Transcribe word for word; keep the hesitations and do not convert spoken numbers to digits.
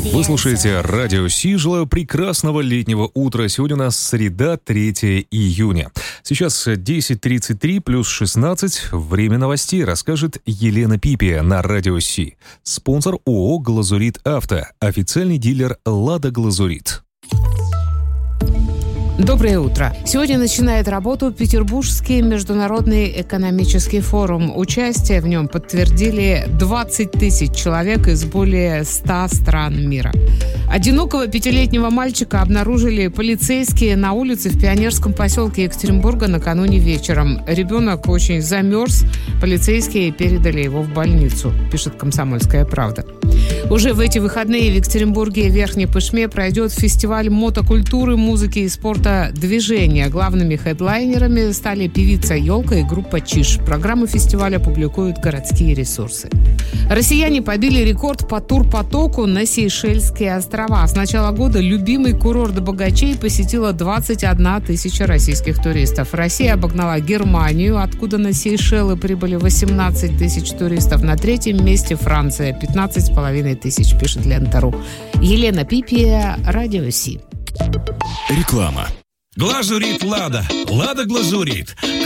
Вы слушаете Радио Си. Желаю прекрасного летнего утра. Сегодня у нас среда, третьего июня. Сейчас десять тридцать три плюс шестнадцать. Время новостей расскажет Елена Пипия на Радио Си. Спонсор ООО «Глазурит Авто». Официальный дилер «Лада Глазурит». Доброе утро. Сегодня начинает работу Петербургский международный экономический форум. Участие в нем подтвердили двадцать тысяч человек из более ста стран мира. Одинокого пятилетнего мальчика обнаружили полицейские на улице в пионерском поселке Екатеринбурга накануне вечером. Ребенок очень замерз. Полицейские передали его в больницу, пишет «Комсомольская правда». Уже в эти выходные в Екатеринбурге и Верхней Пышме пройдет фестиваль мотокультуры, музыки и спорта «Движение». Главными хедлайнерами стали певица «Елка» и группа «Чиж». Программу фестиваля публикуют городские ресурсы. Россияне побили рекорд по турпотоку на Сейшельские острова. С начала года любимый курорт богачей посетила двадцать одна тысяча российских туристов. Россия обогнала Германию, откуда на Сейшелы прибыли восемнадцать тысяч туристов. На третьем месте Франция, пятнадцать с половиной тысяч, пишет Лента.ру. Елена Пипия, Радио Си. Реклама. Глазурит Лада. Лада Глазурит.